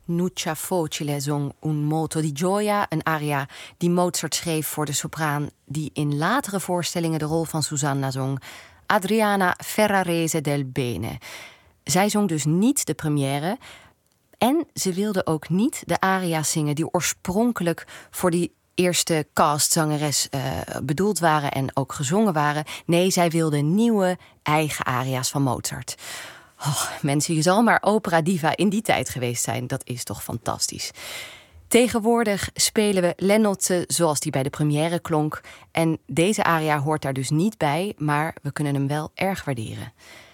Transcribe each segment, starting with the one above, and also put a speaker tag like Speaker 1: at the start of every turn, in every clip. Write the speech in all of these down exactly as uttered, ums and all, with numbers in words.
Speaker 1: Nuccia Facile zong Un moto di gioia, een aria die Mozart schreef voor de sopraan die in latere voorstellingen de rol van Susanna zong, Adriana Ferrarese del Bene. Zij zong dus niet de première en ze wilde ook niet de aria's zingen die oorspronkelijk voor die eerste castzangeres uh, bedoeld waren en ook gezongen waren. Nee, zij wilde nieuwe eigen aria's van Mozart. Oh, mensen, je zal maar opera diva in die tijd geweest zijn. Dat is toch fantastisch. Tegenwoordig spelen we Le Nozze zoals die bij de première klonk. En deze aria hoort daar dus niet bij, maar we kunnen hem wel erg waarderen.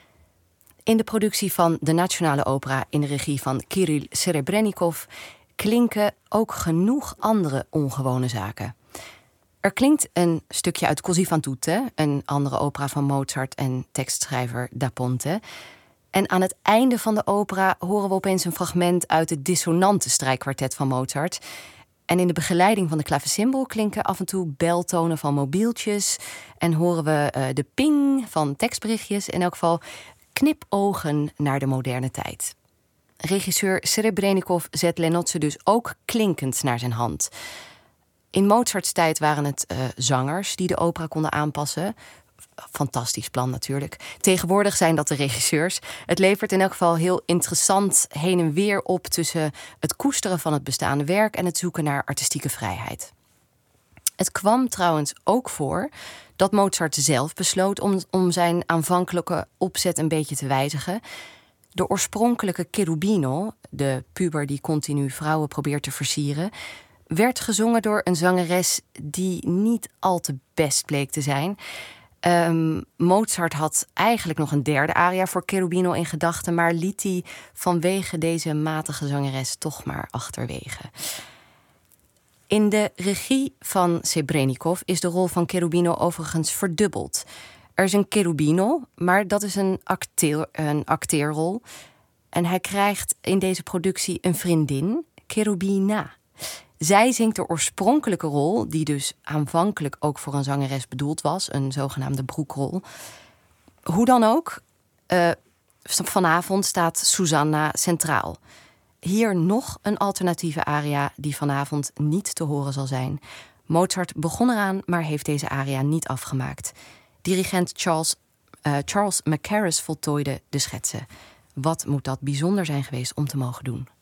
Speaker 1: In de productie van de Nationale Opera in de regie van Kirill Serebrennikov klinken ook genoeg andere ongewone zaken. Er klinkt een stukje uit Così fan tutte, een andere opera van Mozart en tekstschrijver Da Ponte. En aan het einde van de opera horen we opeens een fragment uit het dissonante strijkkwartet van Mozart. En in de begeleiding van de klavecimbal klinken af en toe beltonen van mobieltjes en horen we uh, de ping van tekstberichtjes, in elk geval knipogen naar de moderne tijd. Regisseur Serebrennikov zet Le Nozze dus ook klinkend naar zijn hand. In Mozarts tijd waren het uh, zangers die de opera konden aanpassen. Fantastisch plan natuurlijk. Tegenwoordig zijn dat de regisseurs. Het levert in elk geval heel interessant heen en weer op tussen het koesteren van het bestaande werk en het zoeken naar artistieke vrijheid. Het kwam trouwens ook voor dat Mozart zelf besloot om, om zijn aanvankelijke opzet een beetje te wijzigen. De oorspronkelijke Cherubino, de puber die continu vrouwen probeert te versieren, werd gezongen door een zangeres die niet al te best bleek te zijn. Um, Mozart had eigenlijk nog een derde aria voor Cherubino in gedachten, maar liet die vanwege deze matige zangeres toch maar achterwege. In de regie van Serebrennikov is de rol van Cherubino overigens verdubbeld. Er is een Cherubino, maar dat is een, acteur, een acteerrol. En hij krijgt in deze productie een vriendin, Cherubina. Zij zingt de oorspronkelijke rol, die dus aanvankelijk ook voor een zangeres bedoeld was, een zogenaamde broekrol. Hoe dan ook, uh, vanavond staat Susanna centraal. Hier nog een alternatieve aria die vanavond niet te horen zal zijn. Mozart begon eraan, maar heeft deze aria niet afgemaakt. Dirigent Charles, uh, Charles Mackerras voltooide de schetsen. Wat moet dat bijzonder zijn geweest om te mogen doen?